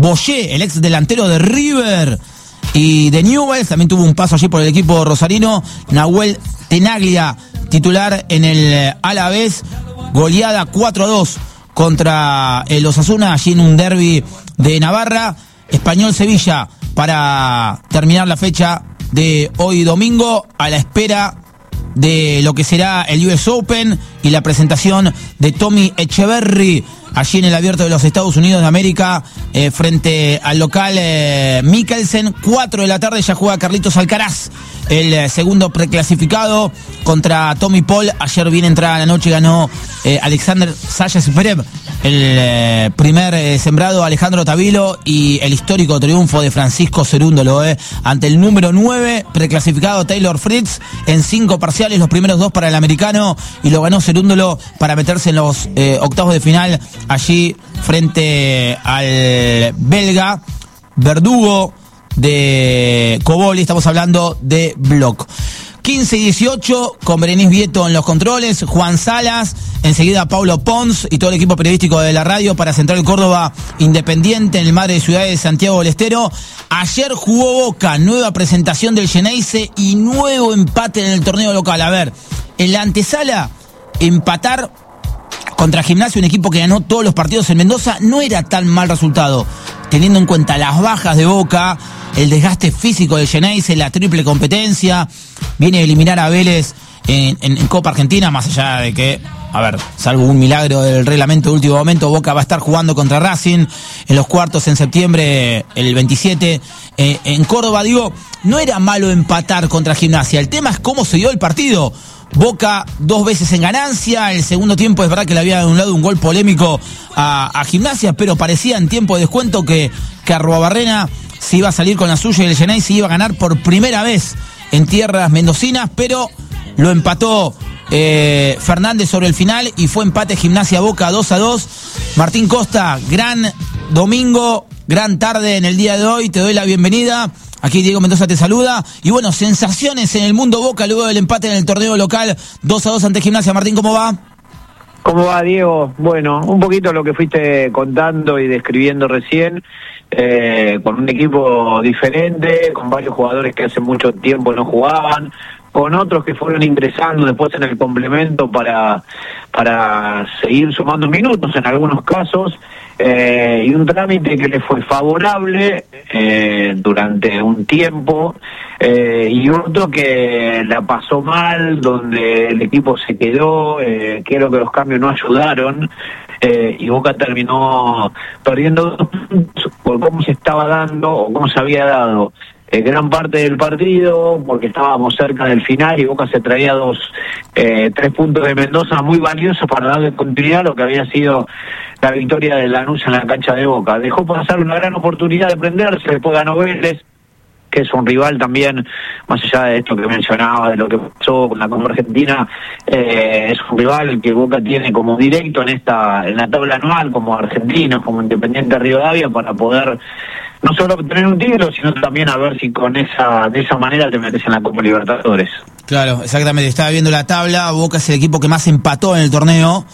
Boyé, el ex delantero de River y de Newell's, también tuvo un paso allí por el equipo rosarino. Nahuel Tenaglia, titular en el Alavés, goleada 4-2 contra el Osasuna, allí en un derbi de Navarra. Español-Sevilla para terminar la fecha de hoy domingo, a la espera de lo que será el US Open y la presentación de Tommy Echeverry allí en el Abierto de los Estados Unidos de América, frente al local Mikkelsen. 4 de la tarde ya juega Carlitos Alcaraz, el segundo preclasificado, contra Tommy Paul. Ayer bien entrada la noche ganó Alexander Zverev, el primer sembrado Alejandro Tavilo, y el histórico triunfo de Francisco Cerúndolo ante el número 9 preclasificado Taylor Fritz en 5 parciales, los primeros 2 para el americano, y lo ganó Cerúndolo para meterse en los octavos de final allí frente al belga Verdugo de Coboli. Estamos hablando de Block. 15 y 18 con Berenice Vieto en los controles, Juan Salas, enseguida Paulo Pons y todo el equipo periodístico de la radio para Central Córdoba Independiente en el Madre de Ciudad de Santiago del Estero. Ayer jugó Boca, nueva presentación del Geneise y nuevo empate en el torneo local. A ver, en la antesala, empatar contra Gimnasia, un equipo que ganó todos los partidos en Mendoza, no era tan mal resultado, teniendo en cuenta las bajas de Boca, el desgaste físico del Geneise, la triple competencia. Viene a eliminar a Vélez en Copa Argentina, más allá de que, a ver, salvo un milagro del reglamento de último momento, Boca va a estar jugando contra Racing en los cuartos en septiembre, el 27, en Córdoba. Digo, no era malo empatar contra Gimnasia, el tema es cómo se dio el partido. Boca 2 veces en ganancia, el segundo tiempo es verdad que le había anulado un gol polémico a Gimnasia, pero parecía en tiempo de descuento que Arruabarrena se iba a salir con la suya y el Geneise iba a ganar por primera vez en tierras mendocinas, pero lo empató Fernández sobre el final y fue empate Gimnasia Boca 2-2. Martín Costa, gran domingo, gran tarde en el día de hoy, te doy la bienvenida. Aquí Diego Mendoza te saluda. Y bueno, sensaciones en el mundo Boca luego del empate en el torneo local 2-2 ante Gimnasia. Martín, ¿cómo va? ¿Cómo va, Diego? Bueno, un poquito lo que fuiste contando y describiendo recién, con un equipo diferente, con varios jugadores que hace mucho tiempo no jugaban, con otros que fueron ingresando después en el complemento para seguir sumando minutos en algunos casos, y un trámite que le fue favorable durante un tiempo, y otro que la pasó mal, donde el equipo se quedó, creo que los cambios no ayudaron, y Boca terminó perdiendo 2 puntos por cómo se estaba dando o cómo se había dado gran parte del partido, porque estábamos cerca del final y Boca se traía 3 puntos de Mendoza muy valiosos para darle continuidad a lo que había sido la victoria de Lanús en la cancha de Boca. Dejó pasar una gran oportunidad de prenderse, después ganó Vélez, que es un rival también, más allá de esto que mencionaba, de lo que pasó con la Copa Argentina, es un rival que Boca tiene como directo en la tabla anual, como Argentinos, como Independiente Rivadavia, para poder no solo obtener un título, sino también a ver si de esa manera te metes en la Copa Libertadores. Claro, exactamente, estaba viendo la tabla, Boca es el equipo que más empató en el torneo.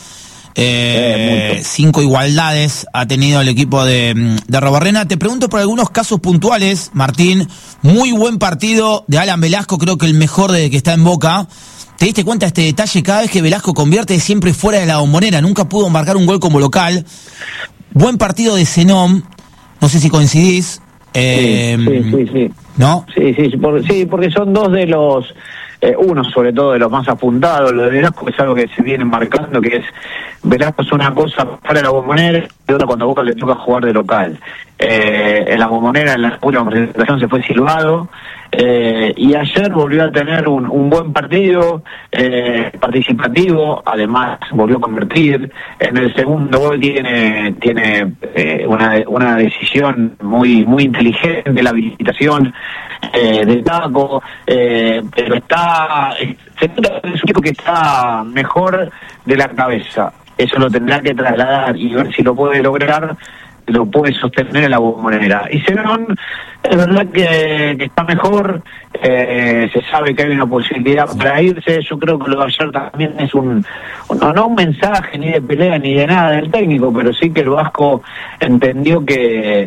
5 igualdades ha tenido el equipo de Arruabarrena. Te pregunto por algunos casos puntuales, Martín. Muy buen partido de Alan Velasco, creo que el mejor desde que está en Boca. ¿Te diste cuenta de este detalle? Cada vez que Velasco convierte siempre fuera de la Bombonera, nunca pudo marcar un gol como local. Buen partido de Zenón, no sé si coincidís. Sí. ¿No? Sí, porque son 2 de los... uno sobre todo de los más apuntados. Lo de Velasco es algo que se viene marcando, que es Velasco es una cosa para la Bombonera y otra cuando a Boca le toca jugar de local. En la Bombonera, en la última presentación se fue silbado, y ayer volvió a tener un buen partido, participativo, además volvió a convertir. En el segundo gol tiene una decisión muy inteligente, la habilitación del taco, pero se nota que es un equipo que está mejor de la cabeza. Eso lo tendrá que trasladar y ver si lo puede lograr, lo puede sostener en la Bombonera. Y Zenón, es verdad que está mejor, se sabe que hay una posibilidad para irse. Yo creo que lo de ayer también es no un mensaje ni de pelea ni de nada del técnico, pero sí que el Vasco entendió que